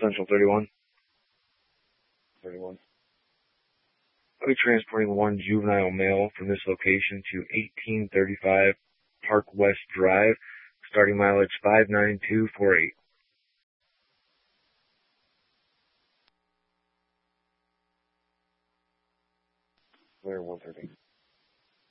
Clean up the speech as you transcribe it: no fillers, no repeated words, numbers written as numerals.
Central 31. 31. I'll be transporting one juvenile male from this location to 1835 Park West Drive, starting mileage 59248. Clear 130.